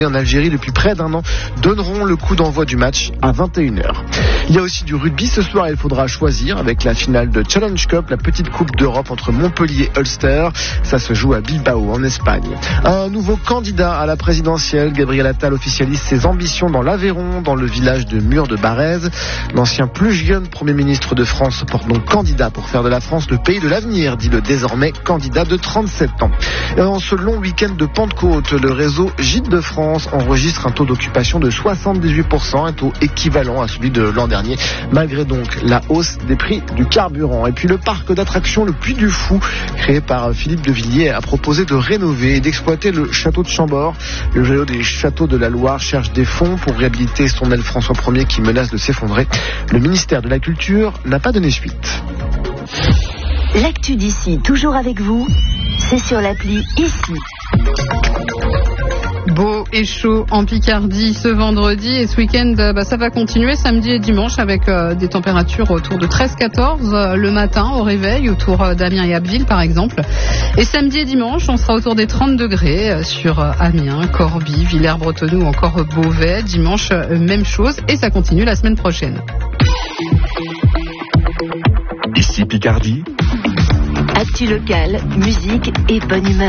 en Algérie depuis près d'un an donneront le coup d'envoi du match à 21h. Il y a aussi du rugby ce soir, il faudra choisir avec la finale de Challenge Cup, la petite coupe d'Europe entre Montpellier et Ulster. Ça se joue à Bilbao en Espagne. Un nouveau candidat à la présidentielle, Gabriel Attal officialise ses ambitions dans l'Aveyron, dans le village de Mur de Barrez. L'ancien plus jeune Premier ministre de France se porte donc candidat pour faire de la France le pays de l'avenir, dit le désormais candidat de 37 ans. Et en ce long week-end de Pentecôte, le réseau Gîtes de France enregistre un taux d'occupation de 78%, un taux équivalent à celui de l'an dernier, malgré donc la hausse des prix du carburant. Et puis le parc d'attractions Le Puy du Fou, créé par Philippe de Villiers, a proposé de rénover et d'exploiter le château de Chambord. Le joyau des châteaux de la Loire cherche des fonds pour réhabiliter son aile François Ier qui menace de s'effondrer. Le ministère de la Culture n'a pas donné suite. L'actu d'ici, toujours avec vous, c'est sur l'appli Ici. Beau et chaud en Picardie ce vendredi et ce week-end, ça va continuer samedi et dimanche avec des températures autour de 13-14 le matin au réveil, autour d'Amiens et Abbeville par exemple. Et samedi et dimanche, on sera autour des 30 degrés sur Amiens, Corbie, Villers-Bretonneux ou encore Beauvais. Dimanche, même chose et ça continue la semaine prochaine. Ici Picardie. Actu locale, musique et bonne humeur.